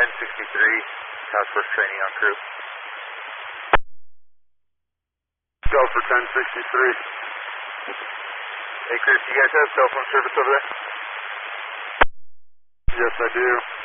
Task Force training on crew. Go for 1063. Hey Chris, you guys have cell phone service over there? Yes, I do.